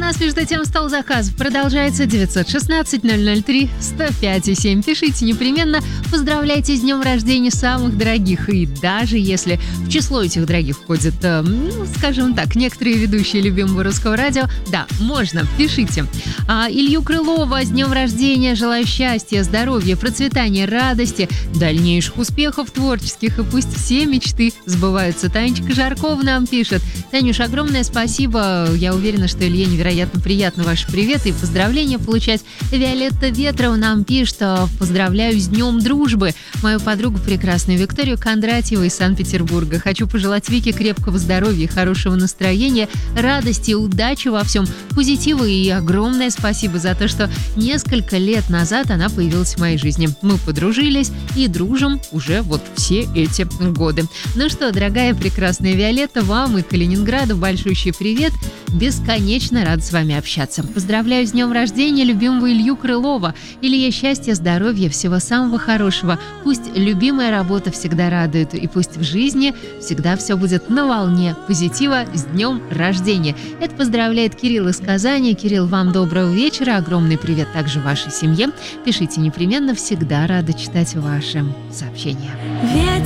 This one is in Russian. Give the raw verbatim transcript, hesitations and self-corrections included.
нас, между тем, стол заказов продолжается. девятьсот шестнадцать ноль ноль три сто пять семь. Пишите непременно. Поздравляйте с днем рождения самых дорогих. И даже если в число этих дорогих входят, э, ну, скажем так, некоторые ведущие любимого русского радио, да, можно, пишите. А Илью Крылова с днем рождения. Желаю счастья, здоровья, процветания, радости, дальнейших успехов творческих. И пусть все мечты сбываются. Танечка Жаркова нам пишет. Танюш, огромное спасибо. Я уверена, что Илье невероятно приятно ваши приветы и поздравления получать. Виолетта Ветрова нам пишет: поздравляю с Днем дружбы мою подругу прекрасную Викторию Кондратьеву из Санкт-Петербурга. Хочу пожелать Вике крепкого здоровья, хорошего настроения, радости, удачи во всем, позитива, и огромное спасибо за то, что несколько лет назад она появилась в моей жизни. Мы подружились и дружим уже вот все эти годы. Ну что, дорогая прекрасная Виолетта, вам и Калининграду большущий привет. Бесконечно рад с вами общаться. Поздравляю с днем рождения любимого Илью Крылова. Илье счастья, здоровья, всего самого хорошего. Пусть любимая работа всегда радует, и пусть в жизни всегда все будет на волне позитива. С днем рождения. Это поздравляет Кирилл из Казани. Кирилл, вам доброго вечера. Огромный привет также вашей семье. Пишите непременно, всегда рада читать ваши сообщения. Ветер